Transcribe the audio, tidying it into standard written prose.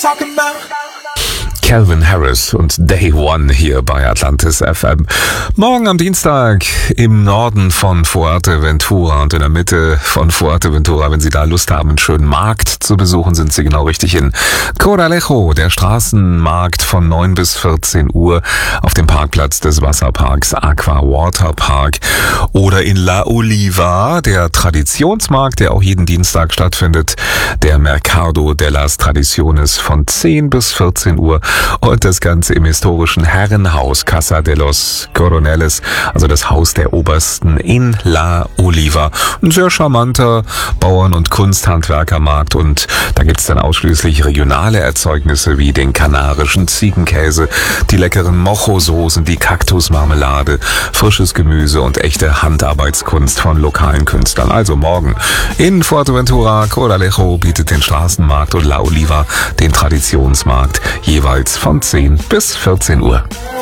Calvin Harris und Day One hier bei Atlantis FM. Morgen am Dienstag im Norden von Fuerteventura und in der Mitte von Fuerteventura, wenn Sie da Lust haben, einen schönen Markt zu besuchen, sind Sie genau richtig in Coralejo, der Straßenmarkt von 9 bis 14 Uhr auf dem Parkplatz des Wasserparks Aqua Water Park, oder in La Oliva, der Traditionsmarkt, der auch jeden Dienstag stattfindet, der Mercado de las Tradiciones von 10 bis 14 Uhr. Und das Ganze im historischen Herrenhaus Casa de los Coroneles, also das Haus der Obersten in La Oliva. Ein sehr charmanter Bauern- und Kunsthandwerkermarkt, und da gibt's dann ausschließlich regionale Erzeugnisse wie den kanarischen Ziegenkäse, die leckeren Mojo-Soßen, die Kaktusmarmelade, frisches Gemüse und echte Handarbeitskunst von lokalen Künstlern. Also morgen in Fuerteventura, Coralejo bietet den Straßenmarkt und La Oliva den Traditionsmarkt jeweils von 10 bis 14 Uhr.